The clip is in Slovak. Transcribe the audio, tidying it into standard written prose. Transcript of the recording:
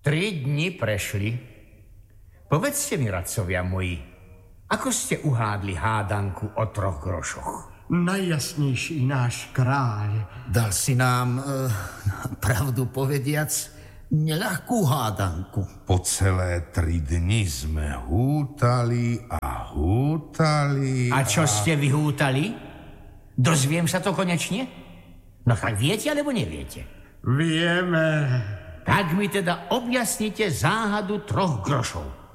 3 dni prešli. Povedzte mi, radcovia moji, ako ste uhádli hádanku o 3 grošoch? Najjasnejší náš kráľ. Dal si nám, pravdu povediac, neľahkú hádanku. Po celé 3 dni sme hútali a hútali. A čo ste vyhútali? Dozviem sa to konečne? No tak viete, alebo neviete? Vieme. Tak mi teda objasnite záhadu 3 grošov.